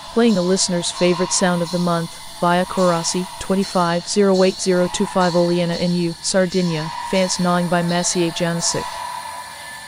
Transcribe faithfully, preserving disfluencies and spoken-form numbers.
Playing a listener's favorite sound of the month, via Corasi, twenty-five zero eight zero two five Oliena N U, Sardinia, Fans gnawing by Maciej Janicic.